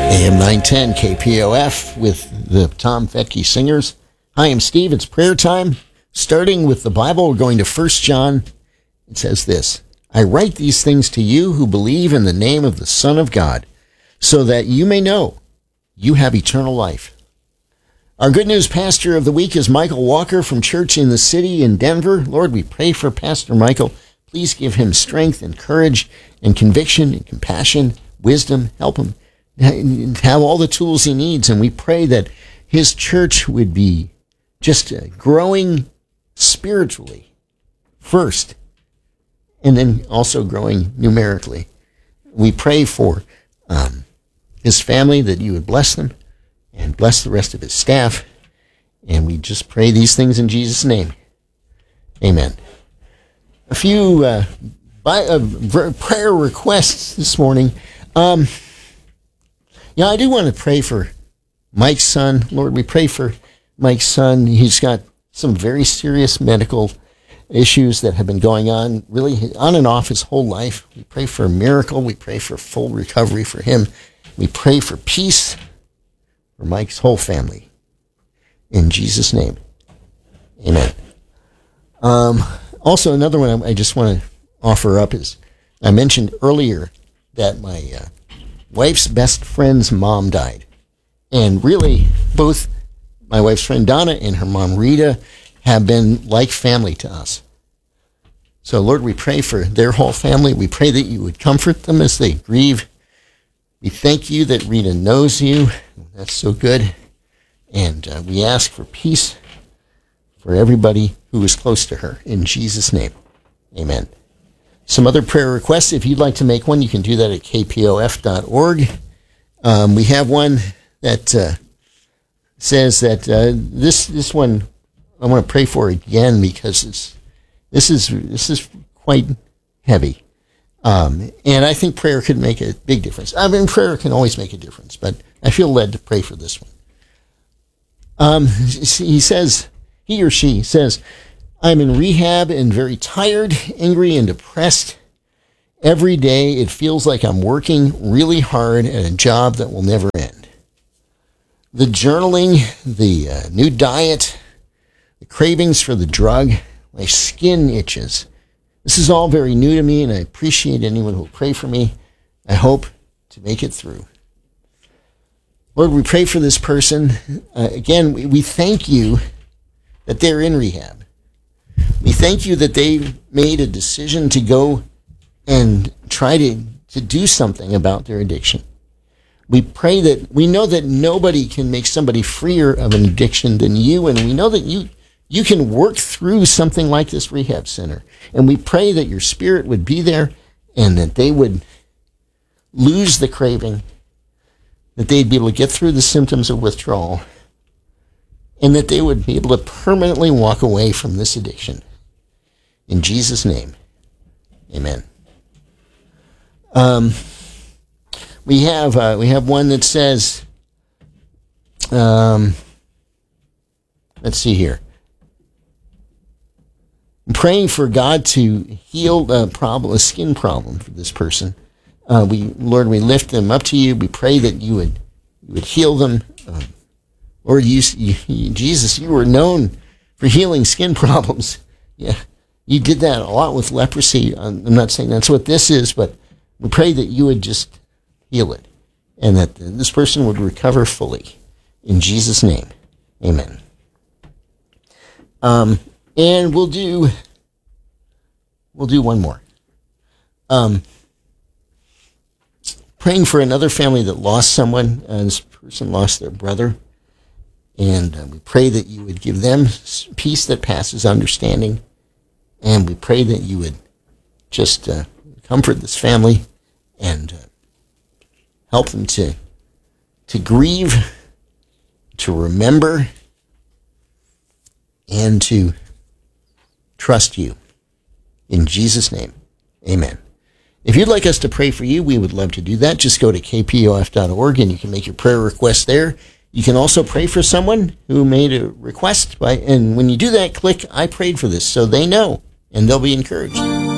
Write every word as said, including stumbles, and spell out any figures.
A M nine ten K P O F with the Tom Fetke Singers. Hi, I'm Steve. It's prayer time. Starting with the Bible, we're going to First John. It says this: I write these things to you who believe in the name of the Son of God, so that you may know you have eternal life. Our good news pastor of the week is Michael Walker from Church in the City in Denver. Lord, we pray for Pastor Michael. Please give him strength and courage and conviction and compassion, wisdom. Help him have all the tools he needs. And we pray that his church would be just growing spiritually first, and then also growing numerically. We pray for um, his family, that you would bless them and bless the rest of his staff. And we just pray these things in Jesus' name. Amen. A few uh, by, uh, prayer requests this morning. Um, yeah, I do want to pray for Mike's son. Lord, we pray for Mike's son. He's got some very serious medical issues that have been going on, really on and off his whole life. We pray for a miracle. We pray for full recovery for him. We pray for peace for Mike's whole family. In Jesus' name, amen. Um, also, another one I just want to offer up is, I mentioned earlier that my uh, wife's best friend's mom died. And really, both my wife's friend Donna and her mom Rita have been like family to us. So, Lord, we pray for their whole family. We pray that you would comfort them as they grieve. We thank you that Rita knows you. That's so good. And uh, we ask for peace for everybody who is close to her. In Jesus' name, amen. Some other prayer requests. If you'd like to make one, you can do that at k p o f dot org. Um, we have one that uh, says that uh, this this one I want to pray for again, because it's this is this is quite heavy, um, and I think prayer could make a big difference. I mean, prayer can always make a difference, but I feel led to pray for this one. Um, he says, he or she says, I'm in rehab and very tired, angry, and depressed. Every day it feels like I'm working really hard at a job that will never end. The journaling, the uh, new diet, the cravings for the drug, my skin itches. This is all very new to me, and I appreciate anyone who will pray for me. I hope to make it through. Lord, we pray for this person. Uh, again, we, we thank you that they're in rehab. We thank you that they made a decision to go and try to, to do something about their addiction. We pray that, we know that nobody can make somebody freer of an addiction than you, and we know that you, you can work through something like this rehab center. And we pray that your Spirit would be there, and that they would lose the craving, that they'd be able to get through the symptoms of withdrawal, and that they would be able to permanently walk away from this addiction. In Jesus' name, amen. Um, we have uh, we have one that says, um, let's see here. I'm praying for God to heal a problem, a skin problem for this person. Uh, we, Lord, we lift them up to you. We pray that you would you would heal them. Um, Lord, you, you, Jesus, you were known for healing skin problems. Yeah, you did that a lot with leprosy. I'm not saying that's what this is, but we pray that you would just heal it, and that this person would recover fully. In Jesus' name, amen. Um, and we'll do we'll do one more. Um, praying for another family that lost someone. Uh, this person lost their brother. And uh, we pray that you would give them peace that passes understanding. And we pray that you would just uh, comfort this family and uh, help them to, to grieve, to remember, and to trust you. In Jesus' name, amen. If you'd like us to pray for you, we would love to do that. Just go to k p o f dot org and you can make your prayer request there. You can also pray for someone who made a request, by, and when you do that, click I prayed for this, so they know, and they'll be encouraged.